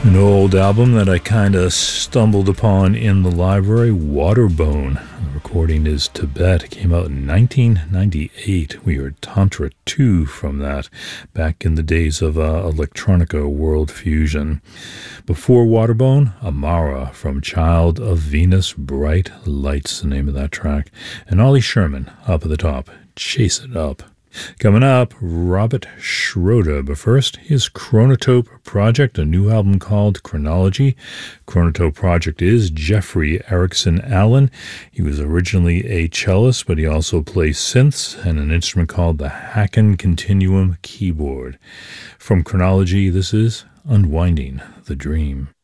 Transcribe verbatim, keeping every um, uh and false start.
An old album that I kind of stumbled upon in the library, Waterbone. The recording is Tibet. It came out in nineteen ninety-eight. We heard Tantra two from that, back in the days of uh, electronica world fusion. Before Waterbone, Amara from Child of Venus, Bright Lights, the name of that track. And Ollie Sherman, up at the top, Chase It Up. Coming up, Robert Schroeder, but first, his Chronotope Project, a new album called Chronology. Chronotope Project is Jeffrey Erickson Allen. He was originally a cellist, but he also plays synths and an instrument called the Hacken Continuum Keyboard. From Chronology, this is Unwinding the Dream.